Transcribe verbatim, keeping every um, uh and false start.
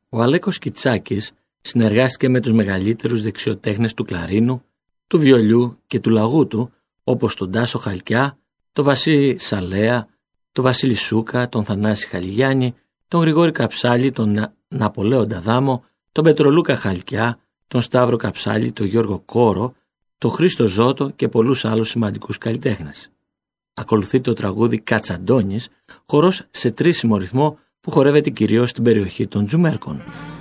Ο Αλέκος Κιτσάκης συνεργάστηκε με τους μεγαλύτερους δεξιοτέχνες του κλαρίνου, του βιολιού και του λαγούτου, όπως τον Τάσο Χαλκιά, τον Βασίλη Σαλέα, τον Βασίλη Σούκα, τον Θανάση Χαλιγιάννη, τον Γρηγόρη Καψάλη, τον Να... Ναπολέοντα Δάμο, τον Πετρολούκα Χαλκιά, τον Σταύρο Καψάλη, τον Γιώργο Κόρο, τον Χρήστο Ζώτο και πολλούς άλλους σημαντικούς καλλιτέχνες. Ακολουθεί το τραγούδι Κατσαντώνης, χορός σε τρίσιμο ρυθμό που χορεύεται κυρίως στην περιοχή των Τζουμέρκων.